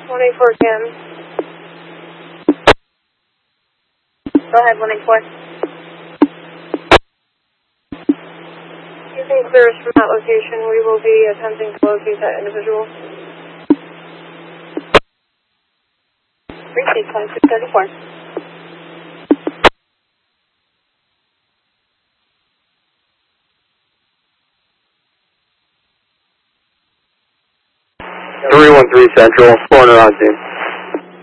184 Kim. Go ahead, 184. You can clear us from that location. We will be attempting to locate that individual. Appreciate 2634. Three 1-3 Central, 400 on scene.